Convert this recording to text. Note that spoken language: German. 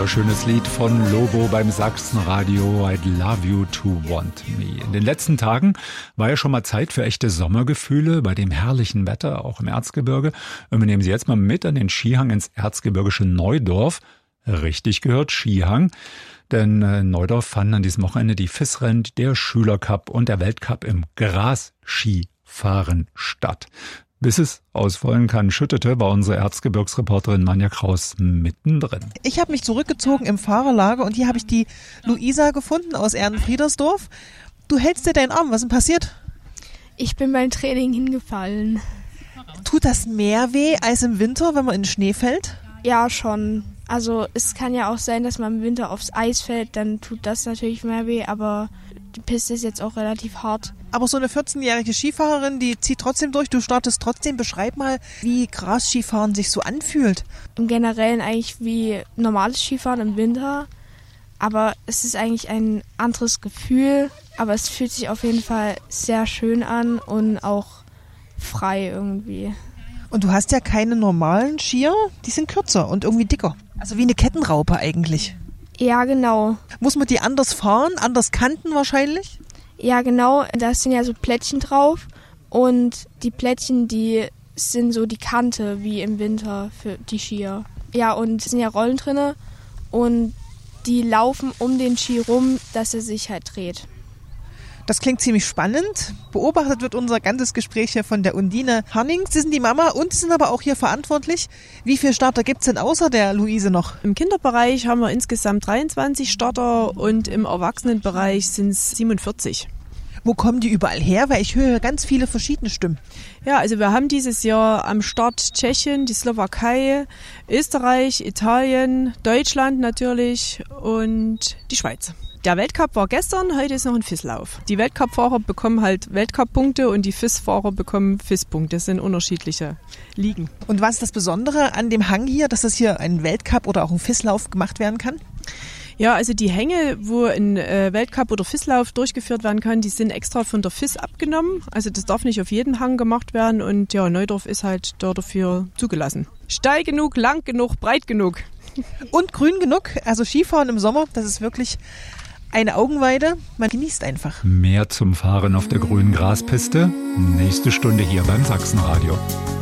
wunderschönes Lied von Lobo beim Sachsenradio, I'd Love You to Want Me. In den letzten Tagen war ja schon mal Zeit für echte Sommergefühle bei dem herrlichen Wetter, auch im Erzgebirge. Und wir nehmen Sie jetzt mal mit an den Skihang ins erzgebirgische Neudorf. Richtig gehört, Skihang. Denn in Neudorf fanden an diesem Wochenende die FIS-Rennen, der Schülercup und der Weltcup im Grasskifahren statt. Bis es aus vollen Kannen schüttete, war unsere Erzgebirgsreporterin Manja Kraus mittendrin. Ich habe mich zurückgezogen im Fahrerlager und hier habe ich die Luisa gefunden aus Erdenfriedersdorf. Du hältst dir deinen Arm, was ist denn passiert? Ich bin beim Training hingefallen. Tut das mehr weh als im Winter, wenn man in den Schnee fällt? Ja, schon. Also es kann ja auch sein, dass man im Winter aufs Eis fällt, dann tut das natürlich mehr weh, aber die Piste ist jetzt auch relativ hart. Aber so eine 14-jährige Skifahrerin, die zieht trotzdem durch, du startest trotzdem. Beschreib mal, wie Grasskifahren sich so anfühlt. Im Generellen eigentlich wie normales Skifahren im Winter, aber es ist eigentlich ein anderes Gefühl, aber es fühlt sich auf jeden Fall sehr schön an und auch frei irgendwie. Und du hast ja keine normalen Skier, die sind kürzer und irgendwie dicker. Also wie eine Kettenraupe eigentlich. Ja, genau. Muss man die anders fahren, anders kanten wahrscheinlich? Ja, genau. Da sind ja so Plättchen drauf und die Plättchen, die sind so die Kante wie im Winter für die Skier. Ja, und es sind ja Rollen drinne und die laufen um den Ski rum, dass er sich halt dreht. Das klingt ziemlich spannend. Beobachtet wird unser ganzes Gespräch hier von der Undine Harning. Sie sind die Mama und Sie sind aber auch hier verantwortlich. Wie viele Starter gibt es denn außer der Luise noch? Im Kinderbereich haben wir insgesamt 23 Starter und im Erwachsenenbereich sind es 47. Wo kommen die überall her? Weil ich höre ganz viele verschiedene Stimmen. Ja, also wir haben dieses Jahr am Start Tschechien, die Slowakei, Österreich, Italien, Deutschland natürlich und die Schweiz. Der Weltcup war gestern, heute ist noch ein FIS-Lauf. Die Weltcup-Fahrer bekommen halt Weltcup-Punkte und die FIS-Fahrer bekommen FIS-Punkte. Das sind unterschiedliche Ligen. Und was ist das Besondere an dem Hang hier, dass das hier ein Weltcup oder auch ein FIS-Lauf gemacht werden kann? Ja, also die Hänge, wo ein Weltcup oder FIS-Lauf durchgeführt werden kann, die sind extra von der FIS abgenommen. Also das darf nicht auf jedem Hang gemacht werden und ja, Neudorf ist halt dafür zugelassen. Steil genug, lang genug, breit genug. Und grün genug. Also Skifahren im Sommer, das ist wirklich eine Augenweide, man genießt einfach. Mehr zum Fahren auf der grünen Graspiste, nächste Stunde hier beim Sachsenradio.